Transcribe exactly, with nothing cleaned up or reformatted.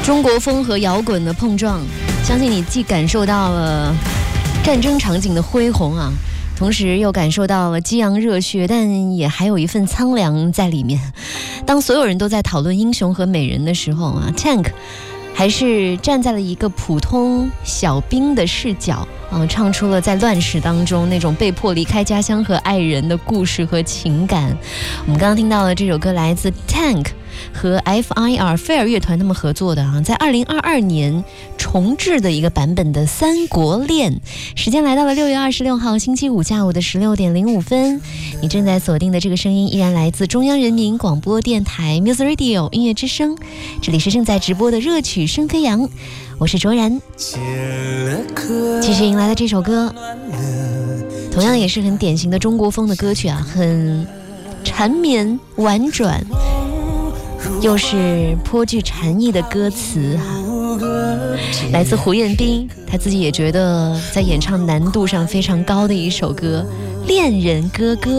中国风和摇滚的碰撞，相信你既感受到了战争场景的恢宏啊，同时又感受到了激昂热血，但也还有一份苍凉在里面。当所有人都在讨论英雄和美人的时候啊 Tank 还是站在了一个普通小兵的视角啊，唱出了在乱世当中那种被迫离开家乡和爱人的故事和情感。我们刚刚听到的这首歌来自 Tank 和 F I R 费尔乐团他们合作的啊，在二零二二年重制的一个版本的《三国恋》。时间来到了六月二十六号星期五下午的十六点零五分，你正在锁定的这个声音依然来自中央人民广播电台 Music Radio 音乐之声，这里是正在直播的热曲声飞扬，我是卓然。其实迎来的这首歌同样也是很典型的中国风的歌曲啊，很缠绵婉转，又是颇具禅意的歌词啊，来自胡彦斌，他自己也觉得在演唱难度上非常高的一首歌《恋人歌歌》。